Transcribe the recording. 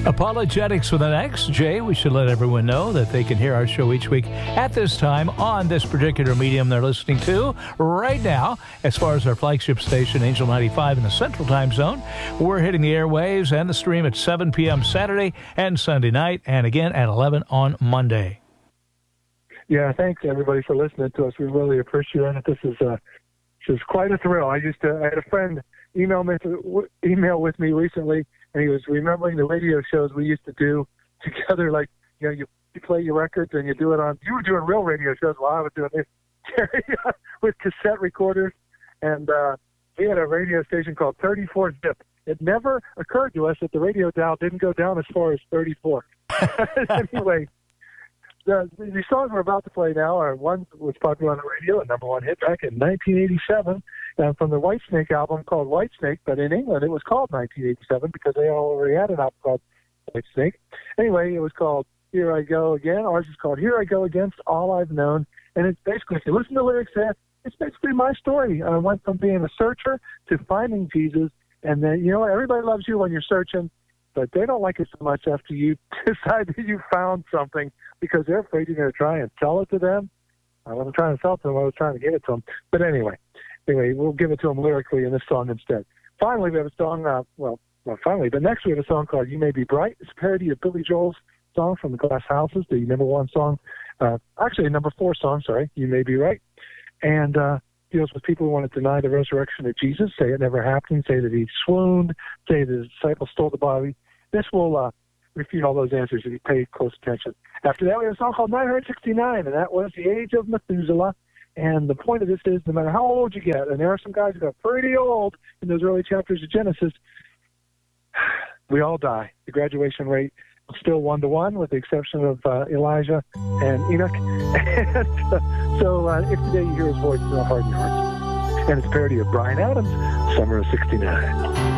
Apologetics with an X. Jay, we should let everyone know that they can hear our show each week at this time on this particular medium they're listening to right now. As far as our flagship station, Angel 95 in the Central Time Zone, we're hitting the airwaves and the stream at 7 p.m. Saturday and Sunday night, and again at 11 on Monday. Yeah, thanks everybody for listening to us. We really appreciate it. This is quite a thrill. I had a friend email with me recently, and he was remembering the radio shows we used to do together. Like, you know, you play your records and you were doing real radio shows while I was doing this with cassette recorders. And we had a radio station called 34 Zip. It never occurred to us that the radio dial didn't go down as far as 34. Anyway, the songs we're about to play now are one was popular on the radio, a number one hit back in 1987, from the Whitesnake album called Whitesnake, but in England it was called 1987 because they already had an album called Whitesnake. Anyway, it was called Here I Go Again. Ours is called Here I Go Against All I've Known, and it's basically, if you listen to the lyrics there, it's basically my story. I went from being a searcher to finding Jesus, and then, you know, everybody loves you when you're searching, but they don't like it so much after you decide that you found something because they're afraid you're going to try and sell it to them. I wasn't trying to sell it to them. I was trying to give it to them. But anyway, we'll give it to them lyrically in this song instead. Finally, we have a song, but next we have a song called You May Be Bright. It's a parody of Billy Joel's song from the Glass Houses, the number one song, number 4 song, You May Be Right. And deals with people who want to deny the resurrection of Jesus, say it never happened, say that he swooned, say the disciples stole the body. This will refute all those answers if you pay close attention. After that, we have a song called 969, and that was the age of Methuselah. And the point of this is, no matter how old you get, and there are some guys who got pretty old in those early chapters of Genesis, we all die. The graduation rate is still 1-to-1, with the exception of Elijah and Enoch. And so if today you hear his voice, don't harden your hearts. And it's a parody of Bryan Adams, Summer of '69.